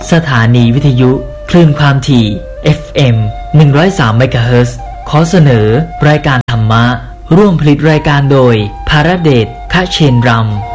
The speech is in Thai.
สถานีวิทยุคลื่นความถี่ FM 103 เมกะเฮิรตซ์ขอเสนอรายการธรรมะร่วมผลิตรายการโดยภารเดช คเชนรัม